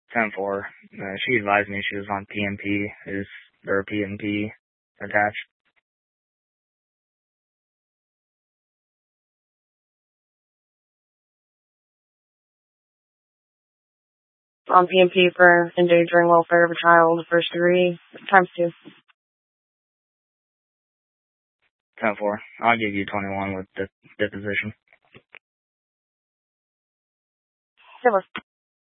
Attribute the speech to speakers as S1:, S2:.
S1: 10-4. She advised me she was on PMP, or PMP attached.
S2: On PMP for endangering welfare of a child, first degree, times 2.
S1: 10-4. I'll give you 21 with deposition.
S2: Silver.